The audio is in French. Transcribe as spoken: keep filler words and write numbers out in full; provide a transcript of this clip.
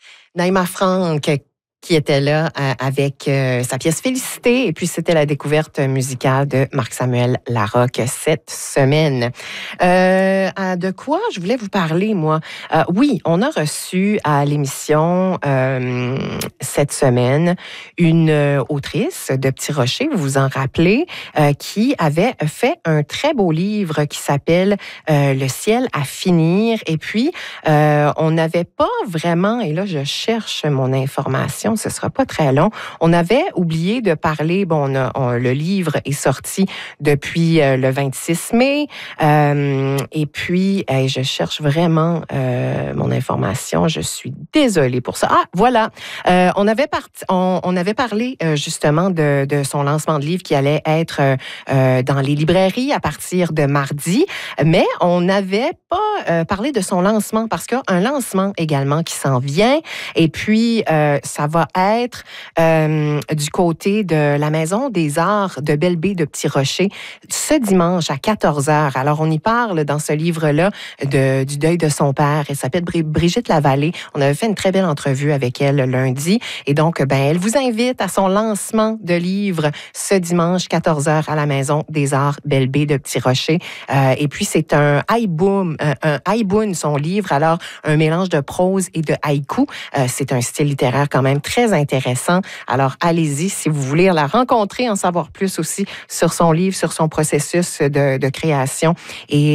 Naïma Franck qui était là euh, avec euh, sa pièce Félicité. Et puis, c'était la découverte musicale de Marc-Samuel Larocque cette semaine. Euh, de quoi je voulais vous parler, moi? Euh, oui, on a reçu à l'émission euh, cette semaine une euh, autrice de Petit Rocher, vous vous en rappelez, euh, qui avait fait un très beau livre qui s'appelle euh, Le ciel à finir. Et puis, euh, on n'avait pas vraiment, et là, je cherche mon information, ce ne sera pas très long. On avait oublié de parler, bon, on a, on, le livre est sorti depuis euh, le vingt-six mai, euh, et puis, hey, je cherche vraiment euh, mon information, je suis désolée pour ça. Ah, voilà, euh, on, avait part, on, on avait parlé euh, justement de, de son lancement de livre qui allait être euh, dans les librairies à partir de mardi, mais on n'avait pas euh, parlé de son lancement parce qu'il y a un lancement également qui s'en vient, et puis euh, ça va être euh, du côté de la Maison des Arts de Belle-Baie de Petit-Rocher ce dimanche à quatorze heures. Alors, on y parle dans ce livre-là de, du deuil de son père. Elle s'appelle Brigitte Lavallée. On avait fait une très belle entrevue avec elle lundi. Et donc, ben, elle vous invite à son lancement de livre ce dimanche, quatorze heures, à la Maison des Arts Belle-Baie de Petit-Rocher. Euh, et puis, c'est un haïboum, un, un haïboun, son livre. Alors, un mélange de prose et de haïku. Euh, c'est un style littéraire quand même très intéressant. Alors, allez-y si vous voulez la rencontrer, en savoir plus aussi sur son livre, sur son processus de, de création. Et